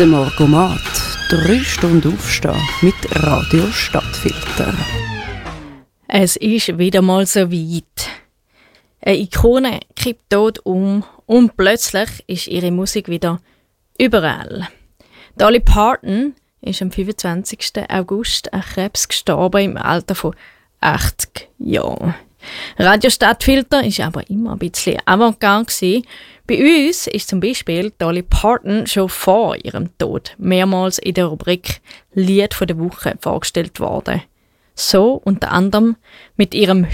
Der Morgomat. 3 Stunden aufstehen mit Radio Stadtfilter. Es ist wieder mal so weit. Eine Ikone kippt tot um und plötzlich ist ihre Musik wieder überall. Dolly Parton ist am 25. August an Krebs gestorben im Alter von 80 Jahren. Radio Stadtfilter war aber immer ein bisschen avantgarde. Bei uns ist zum Beispiel Dolly Parton schon vor ihrem Tod mehrmals in der Rubrik Lied der Woche vorgestellt worden. So unter anderem mit ihrem